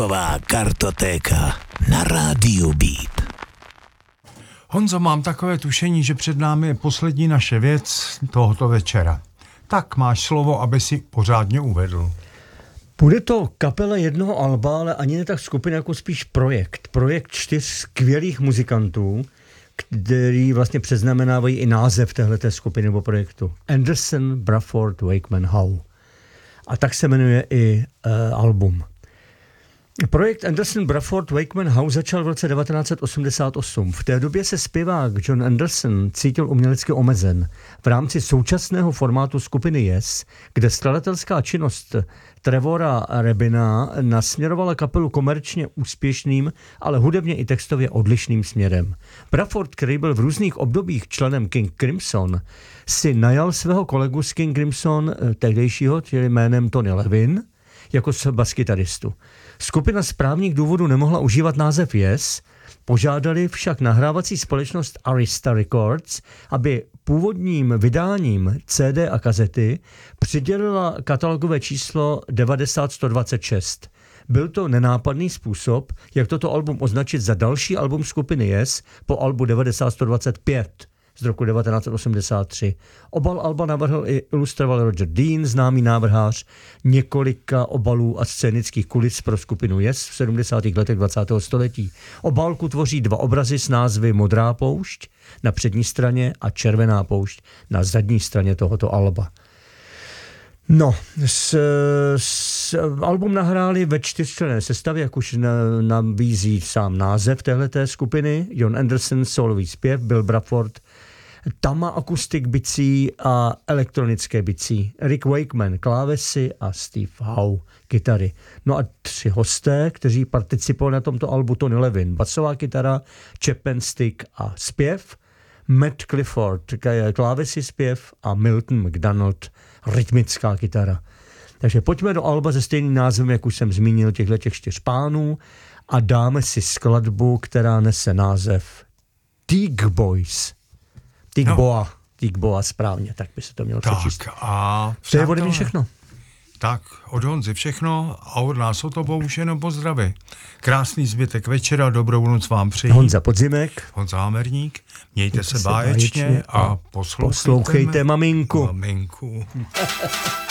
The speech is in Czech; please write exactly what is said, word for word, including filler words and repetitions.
Rocková kartotéka na rádiu Beat. Honzo, mám takové tušení, že před námi je poslední naše věc tohoto večera. Tak máš slovo, aby si pořádně uvedl. Bude to kapela jednoho alba, ale ani ne tak skupina, jako spíš projekt. Projekt čtyř skvělých muzikantů, který vlastně přeznamenávají i název téhleté skupiny nebo projektu. Anderson, Bruford, Wakeman, Howe. A tak se jmenuje i uh, album. Projekt Anderson, Bruford, Wakeman, Howe začal v roce devatenáct set osmdesát osm. V té době se zpěvák John Anderson cítil umělecky omezen. V rámci současného formátu skupiny Yes, kde skladatelská činnost Trevora Rabina nasměrovala kapelu komerčně úspěšným, ale hudebně i textově odlišným směrem. Bruford, který byl v různých obdobích členem King Crimson, si najal svého kolegu z King Crimson, tehdejšího, čili jménem Tony Levin, jako baskytaristu. Skupina z právních důvodů nemohla užívat název Yes, požádali však nahrávací společnost Arista Records, aby původním vydáním C D a kazety přidělila katalogové číslo devadesát sto dvacet šest. Byl to nenápadný způsob, jak toto album označit za další album skupiny Yes po albu devadesát sto dvacet pět. Z roku devatenáct set osmdesát tři. Obal alba navrhl i ilustroval Roger Dean, známý návrhář několika obalů a scénických kulis pro skupinu Yes v sedmdesátých letech dvacátého století. Obálku tvoří dva obrazy s názvy Modrá poušť na přední straně a Červená poušť na zadní straně tohoto alba. No, s, s, album nahráli ve čtyřčlenné sestavě, jak už nabízí sám název téhleté skupiny. John Anderson, solový zpěv, Bill Bruford, tama akustik bicí a elektronické bicí, Rick Wakeman, klávesy a Steve Howe, kytary. No a tři hosté, kteří participovali na tomto albu: Tony Levin, basová kytara, Chapman stick a zpěv, Matt Clifford, klávesy, zpěv a Milton McDonald, rytmická kytara. Takže pojďme do alba se stejným názvem, jak už jsem zmínil, těchto těch čtyř pánů, a dáme si skladbu, která nese název Teague Boys. Teague no. Boa. Teague Boa, správně, tak by se to mělo tak, přečíst. A to je ode mě všechno. Tak, od Honzy všechno a od nás o to pouštěno pozdraví. Krásný zbytek večera, dobrou noc vám přeji. Honza Podzimek. Honza Hamerník. Mějte, Mějte se báječně a poslouchejte, poslouchejte maminku. Maminku.